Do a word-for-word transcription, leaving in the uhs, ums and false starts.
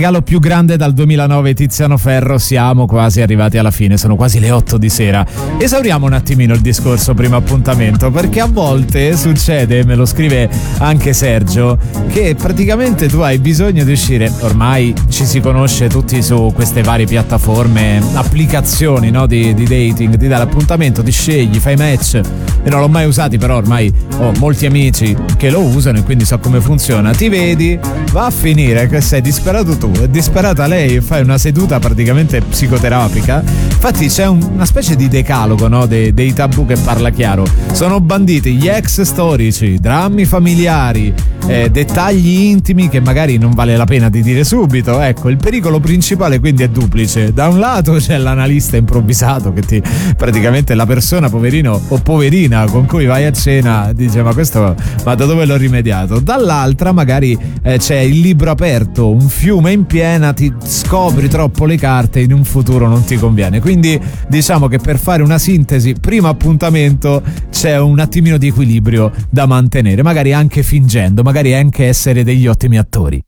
regalo più grande dal duemilanove, Tiziano Ferro. Siamo quasi arrivati alla fine, sono quasi le otto di sera. Esauriamo un attimino il discorso primo appuntamento, perché a volte succede, me lo scrive anche Sergio, che praticamente tu hai bisogno di uscire, ormai ci si conosce tutti su queste varie piattaforme, applicazioni, no, di, di dating, ti dà l'appuntamento, ti scegli, fai match. E non l'ho mai usati, però ormai ho molti amici che lo usano e quindi so come funziona. Ti vedi, va a finire che sei disperato tu e disperata lei, fai una seduta praticamente psicoterapica. Infatti c'è un, una specie di decalogo, no, dei, dei tabù che parla chiaro. Sono banditi gli ex storici, drammi familiari, eh, dettagli intimi che magari non vale la pena di dire subito. Ecco, il pericolo principale quindi è duplice. Da un lato c'è l'analista improvvisato che ti, praticamente la persona, poverino o poverina con cui vai a cena, dice ma questo, ma da dove l'ho rimediato? Dall'altra magari eh, c'è il libro aperto, un fiume in piena, ti scopri troppo le carte, in un futuro non ti conviene. Quindi diciamo che per fare una sintesi, primo appuntamento c'è un attimino di equilibrio da mantenere, magari anche fingendo, magari anche essere degli ottimi attori.